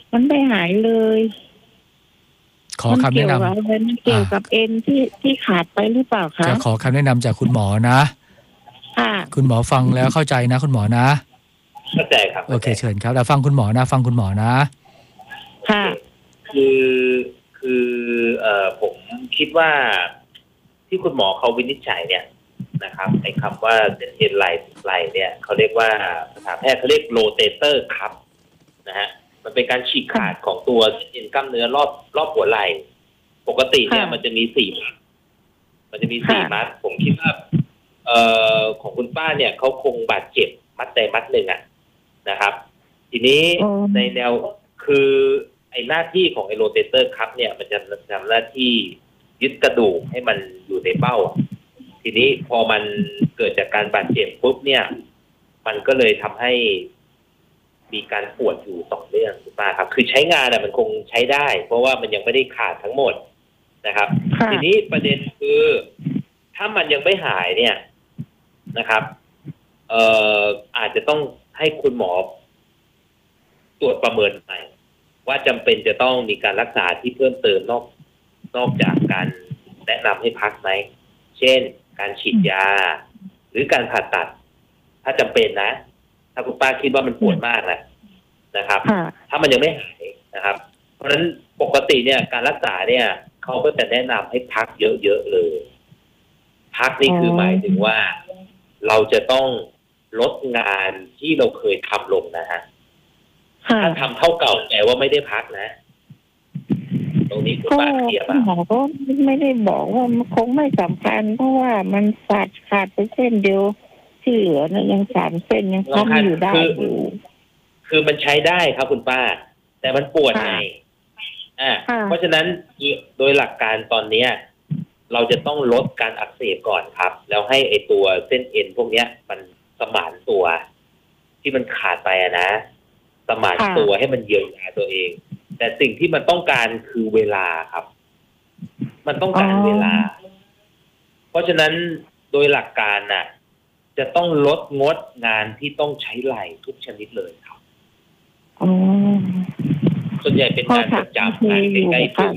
มันไม่หายเลยขอคำแนะนำมันเกี่ยวกับเอ็นที่ขาดไปหรือเปล่าคะจะขอคำแนะนำจากคุณหมอนะค่ะคุณหมอฟังแล้วเข้าใจนะคุณหมอนะเข้าใจครับโอเคเชิญครับแล้วฟังคุณหมอนะค่ะคือผมคิดว่าที่คุณหมอเขาวินิจฉัยเนี่ยนะครับไอ้คำว่าเส้นเอ็นไหล่เนี่ยเขาเรียกว่าภาษาแพทย์เขาเรียกโรเตเตอร์ครับนะฮะมันเป็นการฉีกขาดของตัวเส้นเอ็นกล้ามเนื้อรอบหัวไหล่ปกติเนี่ยมันจะมี4 มัดผมคิดว่าของคุณป้าเนี่ยเขาคงบาดเจ็บมัดใดมัดหนึ่งนะครับทีนี้ในแนวคือไอ้หน้าที่ของไอ้โรเตเตอร์ครับเนี่ยมันจะทำหน้าที่ยึดกระดูกให้มันอยู่ในเป้าทีนี้พอมันเกิดจากการบาดเจ็บปุ๊บเนี่ยมันก็เลยทำให้มีการปวดอยู่ต่อเนื่องคุณป้าครับคือใช้งานมันคงใช้ได้เพราะว่ามันยังไม่ได้ขาดทั้งหมดนะครับทีนี้ประเด็นคือถ้ามันยังไม่หายเนี่ยนะครับอาจจะต้องให้คุณหมอตรวจประเมินใหม่ว่าจำเป็นจะต้องมีการรักษาที่เพิ่มเติมนอกจากการแนะนำให้พักไหมเช่นการฉีดยาหรือการผ่าตัดถ้าจำเป็นนะถ้าคุณป้าคิดว่ามันปวดมากนะครับถ้ามันยังไม่หายนะครับเพราะฉะนั้นปกติเนี่ยการรักษาเนี่ยเขาก็จะแนะนำให้พักเยอะๆเลยพักนี่คือหมายถึงว่าเราจะต้องลดงานที่เราเคยทำลงนะฮะถ้าทำเท่าเก่าแปลว่าไม่ได้พักนะตรงนี้คุณป้าเคลียร์ป่ะหมอก็ไม่ได้บอกว่ามันคงไม่สำคัญเพราะว่ามันขาดไปเส้นเดียวที่เหลือนะยัง3 เส้นยังค้ำอยู่ได้อยู่คือมันใช้ได้ครับคุณป้าแต่มันปวดไงเพราะฉะนั้นโดยหลักการตอนนี้เราจะต้องลดการอักเสบก่อนครับแล้วให้ไอตัวเส้นเอ็นพวกนี้มันสมานตัวที่มันขาดไปนะสมานตัวให้มันเยียวยาตัวเองแต่สิ่งที่มันต้องการคือเวลาครับมันต้องการเวลาเพราะฉะนั้นโดยหลักการจะต้องงดงานที่ต้องใช้ไหล่ทุกชนิดเลยครับส่วนใหญ่เป็นงานประจำงานใกล้ๆตัว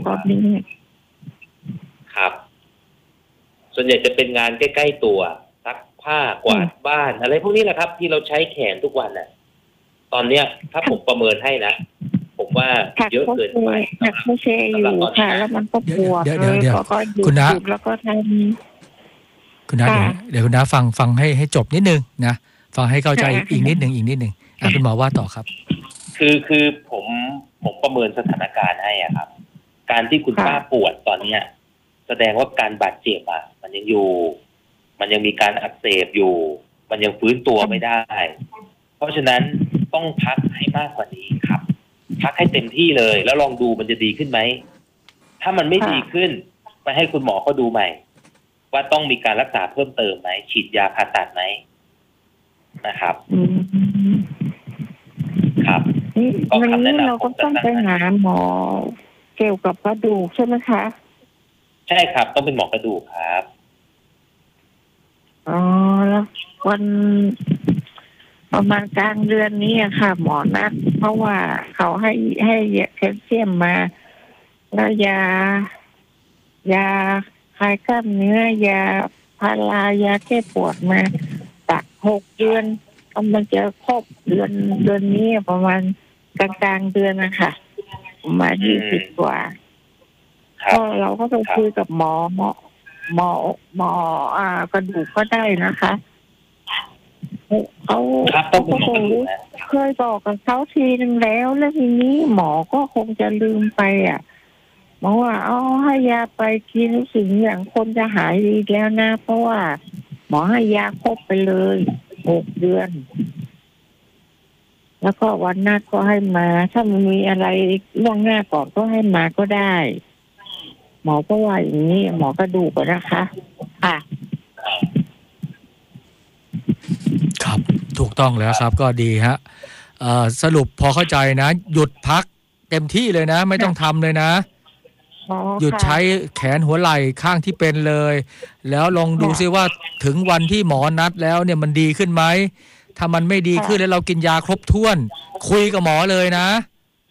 ครับส่วนใหญ่จะเป็นงานใกล้ๆตัวซักผ้ากวาดบ้านอะไรพวกนี้แหละครับที่เราใช้แขนทุกวันตอนเนี้ยถ้าผมประเมินให้นะผมว่าเยอะเกินไปไม่ใช่อยู่ค่ะแล้วมันก็ปวดเลยก็คุณน้าแล้วก็ทำคุณน้าเดี๋ยวคุณน้าฟังให้จบนิดนึงนะฟังให้เข้าใจอีกนิดนึงคุณหมอว่าต่อครับคือผมประเมินสถานการณ์ให้ครับการที่คุณป้าปวดตอนเนี้ยแสดงว่าการบาดเจ็บมันยังอยู่มันยังมีการอักเสบอยู่มันยังฟื้นตัวไม่ได้เพราะฉะนั้นต้องพักให้มากกว่านี้ครับพักให้เต็มที่เลยแล้วลองดูมันจะดีขึ้นไหมถ้ามันไม่ดีขึ้นไปให้คุณหมอเขาดูใหม่ว่าต้องมีการรักษาเพิ่มเติมไหมฉีดยาผ่าตัดไหมนะครับครับวันนี้เราก็ต้องไปหาหมอเกี่ยวกับกระดูกใช่ไหมคะใช่ครับต้องเป็นหมอกระดูกครับแล้ววันประมาณกลางเดือนนี้ค่ะหมอนัดเพราะว่าเขาให้แคลเซียมมาแล้วยาคลายกล้ามเนื้อยาพารายาแก้ปวดมาตัก6 เดือนมันจะครบเดือนนี้ประมาณกลางเดือนนะคะมา20 กว่าก็เราก็ต้องคุยกับหมอกระดูกก็ได้นะคะเขาเคยบอกกับเขาทีนึงแล้วทีนี้หมอก็คงจะลืมไปหมอว่าให้ยาไปกินรู้สึกอย่างคนจะหายดีแล้วนะเพราะว่าหมอให้ยาครบไปเลย6 เดือนแล้วก็วันหน้าก็ให้มาถ้ามันมีอะไรล่วงหน้าก่อนก็ให้มาก็ได้หมอก็ว่าอย่างนี้หมอกระดูกนะคะครับถูกต้องแล้วครับก็ดีฮะสรุปพอเข้าใจนะหยุดพักเต็มที่เลยนะไม่ต้องทำเลยนะหยุดใช้แขนหัวไหล่ข้างที่เป็นเลยแล้วลองดูซิว่าถึงวันที่หมอนัดแล้วเนี่ยมันดีขึ้นไหมถ้ามันไม่ดีขึ้นแล้วเรากินยาครบถ้วนคุยกับหมอเลยนะ